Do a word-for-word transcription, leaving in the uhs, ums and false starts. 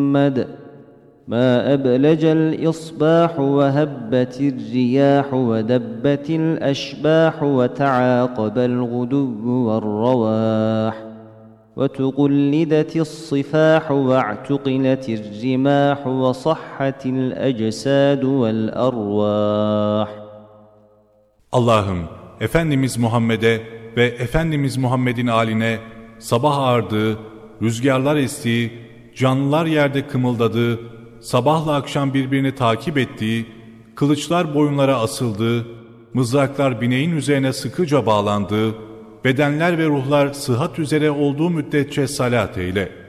محمد ما أبلج الإصباح وهبت الرياح ودبت الأشباح وتعاقب الغدو والرواح وتقلدت الصفاح واعتقلت الرماح وصحت الأجساد والأرواح. Allah'ım, Efendimiz Muhammed'e ve Efendimiz Muhammed'in âline sabah ağardığı, rüzgarlar estiği, canlılar yerde kımıldadığı, sabahla akşam birbirini takip ettiği, kılıçlar boyunlara asıldığı, mızraklar bineğin üzerine sıkıca bağlandığı, bedenler ve ruhlar sıhhat üzere olduğu müddetçe salat eyle.